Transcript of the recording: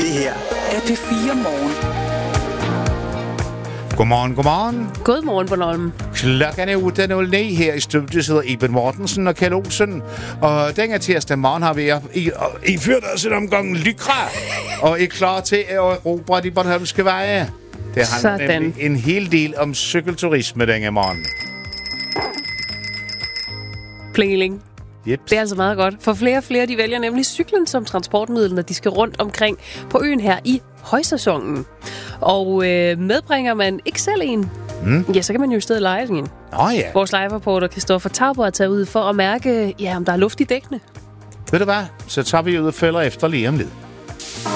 Det her er P4 Morgen. Godmorgen, godmorgen. Godmorgen, Bornholm. Klokken er 8.09 her i studiet sidder Iben Mortensen og Kjeld Olsen. Og denne tirsdag morgen har vi iført os en omgang lykra og er klar til at erobre de bornholmske veje. Det handler nemlig en hel del om cykelturisme denne morgen. Plingeling. Yep. Det er altså meget godt, for flere og flere de vælger nemlig cyklen som transportmiddel, når de skal rundt omkring på øen her i højsæsonen. Og medbringer man ikke selv en, ja, så kan man jo i stedet leje den. Ja. Vores live-reporter Christoffer Tauber er taget ud for at mærke, om der er luft i dækkene. Ved du hvad? Så tager vi ud og følger efter lige om lidt.